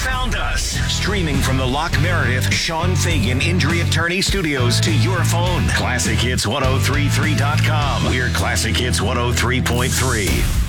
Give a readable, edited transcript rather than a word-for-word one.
found us. Streaming from the Locke Meredith Sean Fagan Injury Attorney Studios to your phone. ClassicHits1033.com. We're Classic Hits 103.3.